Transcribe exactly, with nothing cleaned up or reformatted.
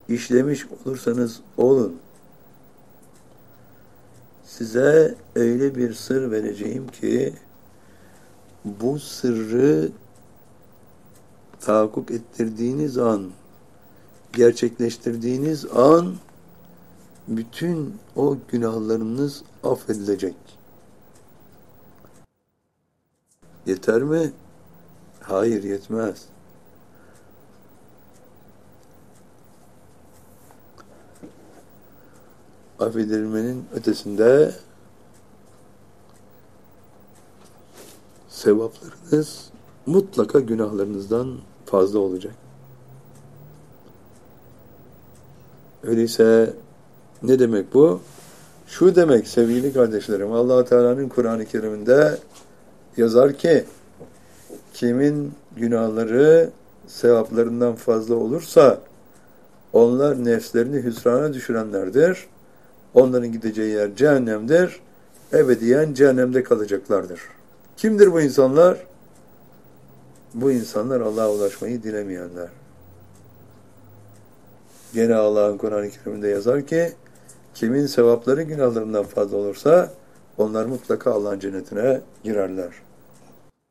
işlemiş olursanız olun, size öyle bir sır vereceğim ki bu sırrı tahakkuk ettirdiğiniz an, gerçekleştirdiğiniz an bütün o günahlarınız affedilecek. Yeter mi? Hayır, yetmez. Affedilmenin ötesinde sevaplarınız mutlaka günahlarınızdan fazla olacak. Öyleyse ne demek bu? Şu demek sevgili kardeşlerim, Allah Teala'nın Kur'an-ı Kerim'inde yazar ki kimin günahları sevaplarından fazla olursa onlar nefslerini hüsrana düşürenlerdir. Onların gideceği yer cehennemdir. Ebediyen cehennemde kalacaklardır. Kimdir bu insanlar? Bu insanlar Allah'a ulaşmayı dilemeyenler. Gene Allah'ın Kur'an-ı Kerim'de yazar ki kimin sevapları günahlarından fazla olursa onlar mutlaka Allah'ın cennetine girerler.